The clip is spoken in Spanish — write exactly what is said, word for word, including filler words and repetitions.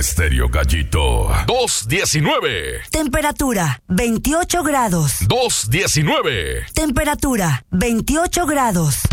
Estéreo Gallito. dos diecinueve. Temperatura veintiocho grados. dos diecinueve. Temperatura veintiocho grados.